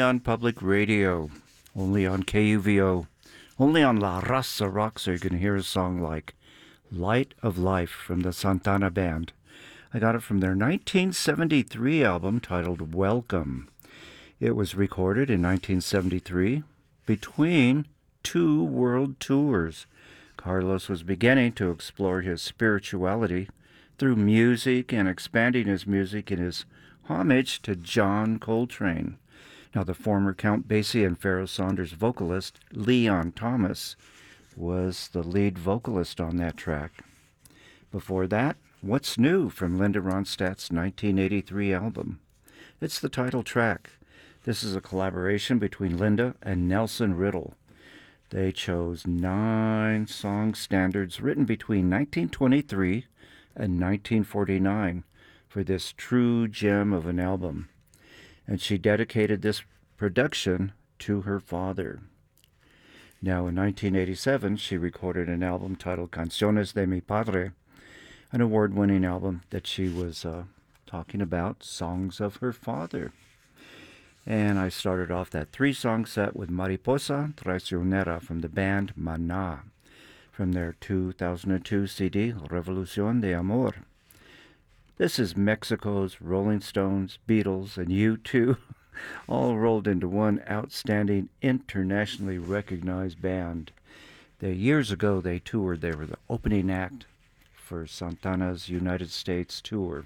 on public radio, only on KUVO, only on La Raza Rock, so you can hear a song like Light of Life from the Santana Band. I got it from their 1973 album titled Welcome. It was recorded in 1973 between two world tours. Carlos was beginning to explore his spirituality through music and expanding his music in his homage to John Coltrane. Now, the former Count Basie and Pharoah Sanders vocalist, Leon Thomas, was the lead vocalist on that track. Before that, What's New from Linda Ronstadt's 1983 album. It's the title track. This is a collaboration between Linda and Nelson Riddle. They chose 9 song standards written between 1923 and 1949 for this true gem of an album. And she dedicated this production to her father. Now, in 1987, she recorded an album titled Canciones de mi Padre, an award-winning album that she was talking about songs of her father. And I started off that 3-song set with Mariposa Traicionera from the band Maná, from their 2002 CD, Revolución de Amor. This is Mexico's Rolling Stones, Beatles, and U2, all rolled into one outstanding, internationally recognized band. Years ago, they toured. They were the opening act for Santana's United States tour.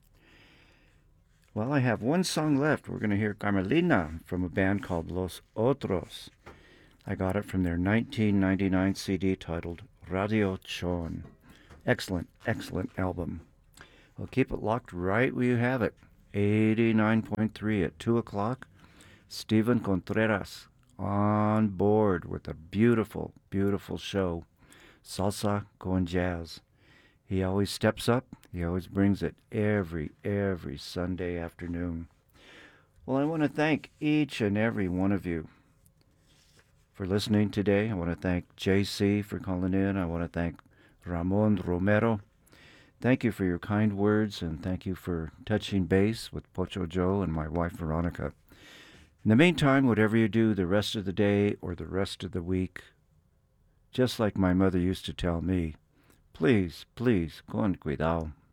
Well, I have one song left. We're going to hear Carmelina from a band called Los Otros. I got it from their 1999 CD titled Radio Chon. Excellent, excellent album. Well, keep it locked right where you have it. 89.3 at 2 o'clock. Steven Contreras on board with a beautiful, beautiful show. Salsa con Jazz. He always steps up. He always brings it every Sunday afternoon. Well, I want to thank each and every one of you for listening today. I want to thank JC for calling in. I want to thank Ramon Romero. Thank you for your kind words, and thank you for touching base with Pocho Joe and my wife Veronica. In the meantime, whatever you do the rest of the day or the rest of the week, just like my mother used to tell me, please, con cuidado.